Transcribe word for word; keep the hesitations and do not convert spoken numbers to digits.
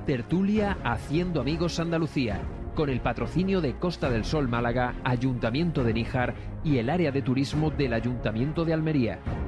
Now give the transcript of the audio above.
Tertulia Haciendo Amigos Andalucía, con el patrocinio de Costa del Sol Málaga, Ayuntamiento de Níjar y el área de turismo del Ayuntamiento de Almería.